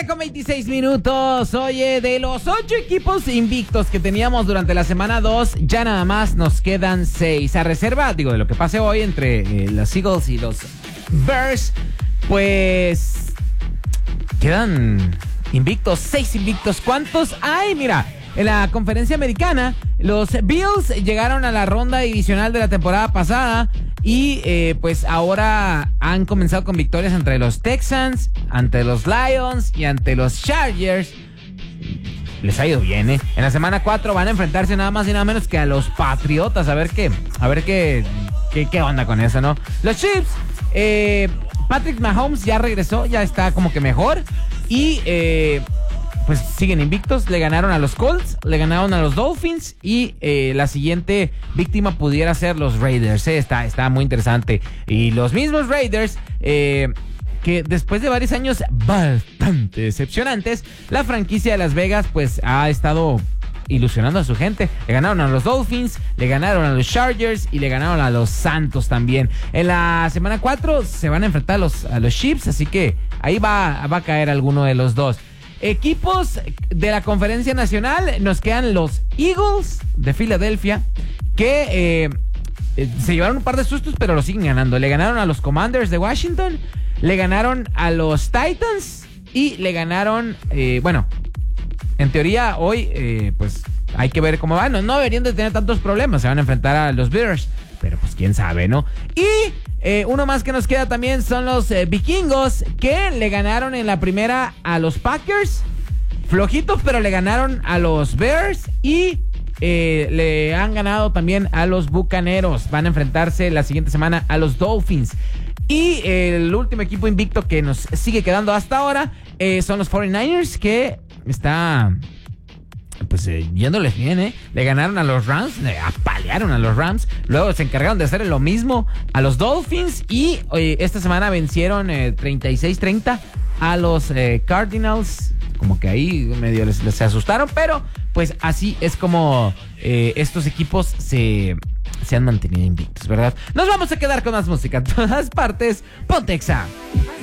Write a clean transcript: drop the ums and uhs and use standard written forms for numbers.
7:26. Oye, de los 8 equipos invictos que teníamos durante la semana 2, ya nada más nos quedan 6. A reserva, de lo que pase hoy entre los Eagles y los Bears, pues quedan invictos, 6 invictos. ¿Cuántos hay? Mira, en la conferencia americana, los Bills llegaron a la ronda divisional de la temporada pasada y pues ahora han comenzado con victorias entre los Texans, ante los Lions y ante los Chargers. Les ha ido bien, ¿eh? En la semana 4 van a enfrentarse nada más y nada menos que a los Patriotas. A ver qué onda con eso, ¿no? Los Chiefs, Patrick Mahomes ya regresó, ya está como que mejor. Y pues siguen invictos. Le ganaron a los Colts, le ganaron a los Dolphins y la siguiente víctima pudiera ser los Raiders. Está muy interesante. Y los mismos Raiders, que después de varios años bastante decepcionantes, la franquicia de Las Vegas pues ha estado ilusionando a su gente. Le ganaron a los Dolphins, le ganaron a los Chargers y le ganaron a los Santos también. En la semana 4 se van a enfrentar a los Chiefs, así que ahí va a caer alguno de los dos. Equipos de la Conferencia Nacional, nos quedan los Eagles de Filadelfia, que se llevaron un par de sustos, pero lo siguen ganando. Le ganaron a los Commanders de Washington, le ganaron a los Titans y le ganaron, en teoría hoy, pues hay que ver cómo van. No deberían de tener tantos problemas, se van a enfrentar a los Bears, pero pues quién sabe, ¿no? Y uno más que nos queda también son los vikingos, que le ganaron en la primera a los Packers, flojitos, pero le ganaron a los Bears y le han ganado también a los Bucaneros. Van a enfrentarse la siguiente semana a los Dolphins. Y el último equipo invicto que nos sigue quedando hasta ahora son los 49ers, que está pues yéndoles bien, ¿eh? Le ganaron a los Rams, apalearon a los Rams, luego se encargaron de hacer lo mismo a los Dolphins y esta semana vencieron 36-30 a los Cardinals. Como que ahí medio les asustaron, pero pues así es como estos equipos se han mantenido invictos, ¿verdad? Nos vamos a quedar con más música en todas partes. Ponte Exa.